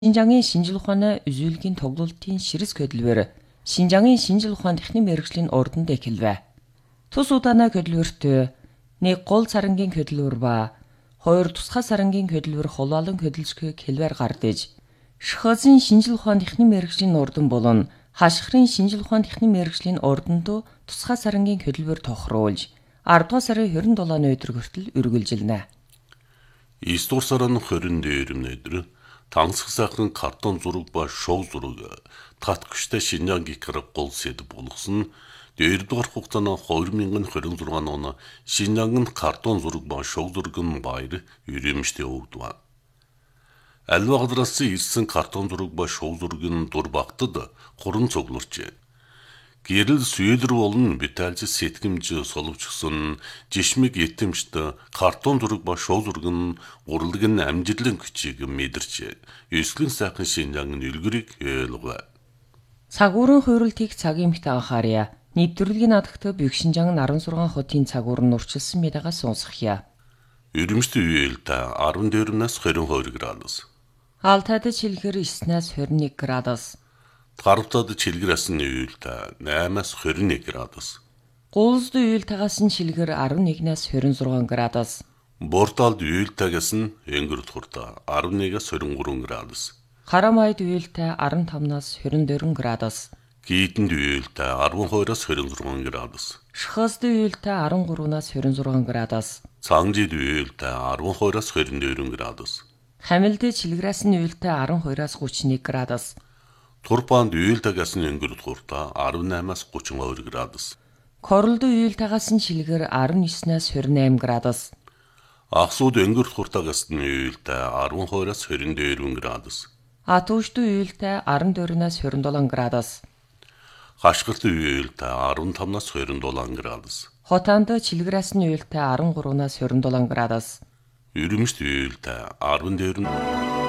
Шинжаагийн шинжлэх ухааны үзүүлгийн тоглолтын ширэс хөдөлгөөр Шинжаагийн шинжлэх ухааны техник мэргэжлийн урданд эхэлвэ. Тус удаанаа хөдөлгөөрт нэг гол сарангийн хөдөлгөөр ба хоёр тусгай сарангийн хөдөлгөөр хулаалан хөдөлжих хэлбэр гардаж ШХЗ-ийн шинжлэх ухааны техник мэргэжлийн урдан болон хашхрын шинжлэх ухааны техник мэргэжлийн урданд тусгай сарангийн хөдөлгөөр тохируулж 10 дугаар сарын 27-ны өдөр хүртэл үргэлжилнэ. 9 дугаар сарын 22-ны өдөр тансах сайхан картон зураг ба шоу зураг тат хүчтэй Шинжаан гикэр гол сэд болгосон 2 дугаар хугацааны 2026 оны Шинжаан картон зураг ба шоу зургийн баяр өрөмжтэй өгдөг. Альва гадраас ирсэн картон зураг ба шоу зургийн дур багтад хуран цугларчээ. Гэрэл сүйэлэр болон биталж сэтгэмж соловчсон жишмиг итэмжт картон зураг ба шоу зургийн урлаг нь амжилтлан хүчийг мэдэрч ёслон сайхан Шинжаан үлгэрийг ойлгов. Цагуурын хууралтыг цагийн мэт анхаарья. Нэвтрүүлгийн надагт Бэг Шинжаан 16 хотын цагуур нь урчилсан мэдагаас сонсгоё. Өрөмжтэй үеэлт 14-наас 22 градус. Алтайд чилгэр 9-наас 21 градус. Гарвтад чилгэр асны үеэлт 8-аас 21 градус. Гуулсд үеэлтагаас нь чилгэр 11-наас 26 градус. Борталд үеэлтагаас нь өнгөрөлт хурд 11-аас 23 градус. Харамайд үеэлтэ 15-наас 24 градус. Гийтэнд үеэлт 12-аас 26 градус. ШХЗ-д үеэлтэ 13-наас 26 градус. Цаанжид үеэлт 12-аас 24 градус. Хамилд чилгэрээс нь үеэлтэ 12-аас 31 градус. Турпанд үеэлтагаас нь өнгөрөлт хурд 18-аас 32 градус. Корлд үеэлтагаас нь чилгэр 19-наас 28 градус. Ахсууд өнгөрөлт хурдагаас нь үеэлт 12-аас 22 градус. Атуушд үеэлтэ 14-наас 27 градус. Хашгирт үеэлт 15-наас 27 градус. Хотаанд чилгэрээс нь үеэлтэ 13-наас 27 градус. Өрөмжт үеэлт 14